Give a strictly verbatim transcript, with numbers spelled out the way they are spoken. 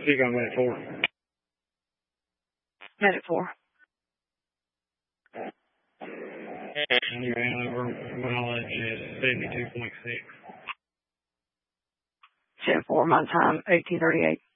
She's on Medic four. Medic four. Mileage is seventy-two point six. ten four, my time, eighteen thirty-eight.